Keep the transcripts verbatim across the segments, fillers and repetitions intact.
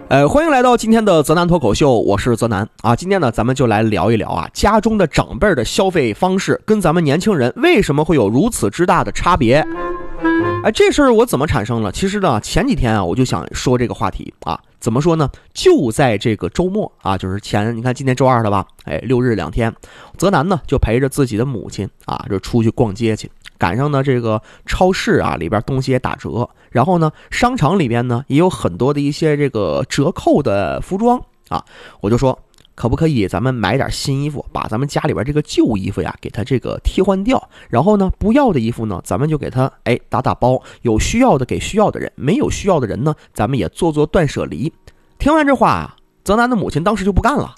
呃，欢迎来到今天的泽南脱口秀，我是泽南啊。今天呢，咱们就来聊一聊啊，家中的长辈的消费方式跟咱们年轻人为什么会有如此之大的差别？哎，这事儿我怎么产生了？其实呢，前几天啊，我就想说这个话题啊，怎么说呢？就在这个周末啊，就是前，你看今天周二了吧？哎，六日两天，泽南呢就陪着自己的母亲啊，就出去逛街去。赶上呢这个超市啊里边东西也打折，然后呢商场里边呢也有很多的一些这个折扣的服装啊，我就说可不可以咱们买点新衣服，把咱们家里边这个旧衣服呀给它这个替换掉，然后呢不要的衣服呢咱们就给它哎打打包，有需要的给需要的人，没有需要的人呢咱们也做做断舍离。听完这话啊，泽南的母亲当时就不干了。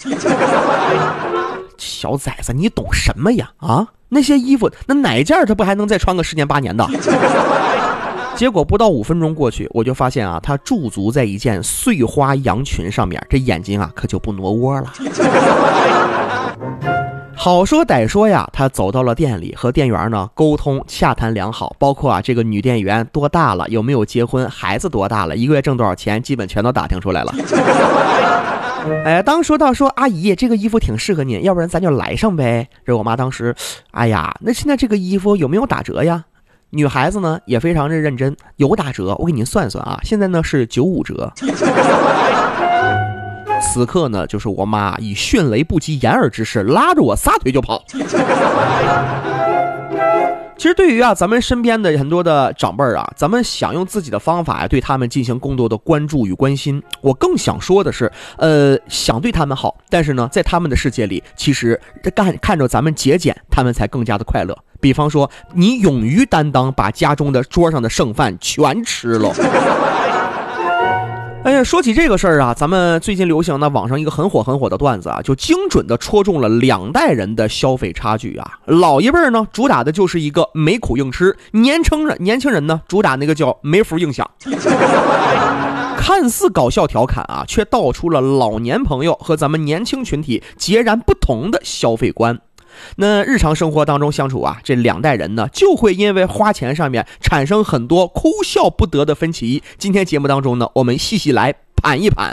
小崽子你懂什么呀啊，那些衣服那哪件他不还能再穿个十年八年的？结果不到五分钟过去，我就发现啊，他驻足在一件碎花洋裙上面，这眼睛啊可就不挪窝了。好说歹说呀，他走到了店里，和店员呢沟通洽谈良好，包括啊这个女店员多大了，有没有结婚，孩子多大了，一个月挣多少钱，基本全都打听出来了。哎，当说到说阿姨这个衣服挺适合您，要不然咱就来上呗。这我妈当时，哎呀，那现在这个衣服有没有打折呀？女孩子呢也非常的认真，有打折，我给您算算啊，现在呢是九五折。此刻呢，就是我妈以迅雷不及掩耳之势拉着我撒腿就跑。其实对于啊咱们身边的很多的长辈啊，咱们想用自己的方法呀对他们进行更多的关注与关心。我更想说的是，呃，想对他们好，但是呢，在他们的世界里，其实看看着咱们节俭，他们才更加的快乐。比方说，你勇于担当，把家中的桌上的剩饭全吃了。哎呀，说起这个事儿啊，咱们最近流行呢网上一个很火很火的段子啊，就精准的戳中了两代人的消费差距啊。老一辈呢主打的就是一个没苦硬吃，年轻人年轻人呢主打那个叫没福硬享。看似搞笑调侃啊，却道出了老年朋友和咱们年轻群体截然不同的消费观。那日常生活当中相处啊，这两代人呢就会因为花钱上面产生很多哭笑不得的分歧。今天节目当中呢，我们细细来盘一盘。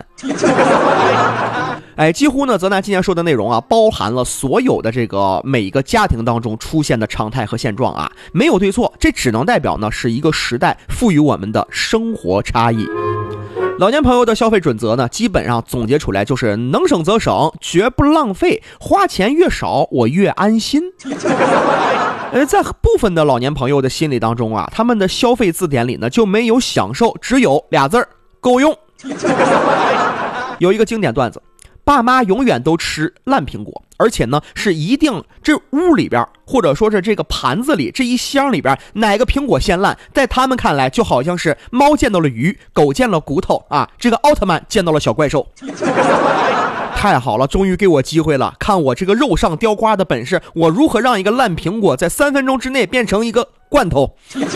哎，几乎呢泽南今天说的内容啊，包含了所有的这个每一个家庭当中出现的常态和现状啊，没有对错，这只能代表呢是一个时代赋予我们的生活差异。老年朋友的消费准则呢，基本上总结出来就是能省则省，绝不浪费，花钱越少我越安心。呃，在部分的老年朋友的心理当中啊，他们的消费字典里呢就没有享受，只有俩字儿够用。有一个经典段子，爸妈永远都吃烂苹果，而且呢是一定这屋里边或者说是这个盘子里这一箱里边哪个苹果先烂，在他们看来就好像是猫见到了鱼，狗见了骨头啊，这个奥特曼见到了小怪兽。太好了，终于给我机会了，看我这个肉上雕花的本事，我如何让一个烂苹果在三分钟之内变成一个罐头。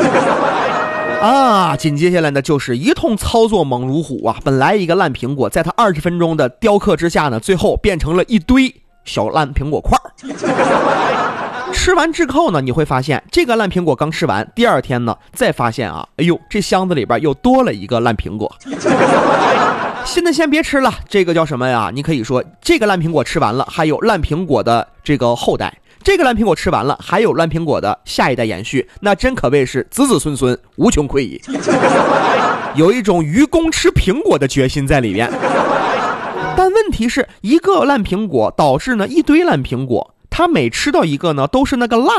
啊，紧接下来呢就是一通操作猛如虎啊！本来一个烂苹果，在他二十分钟的雕刻之下呢，最后变成了一堆小烂苹果块。吃完之后呢，你会发现这个烂苹果刚吃完，第二天呢再发现啊，哎呦，这箱子里边又多了一个烂苹果。现在先别吃了，这个叫什么呀？你可以说这个烂苹果吃完了，还有烂苹果的这个后代。这个烂苹果吃完了，还有烂苹果的下一代延续，那真可谓是子子孙孙无穷匮矣。有一种愚公吃苹果的决心在里面。但问题是，一个烂苹果导致呢一堆烂苹果，他每吃到一个呢都是那个烂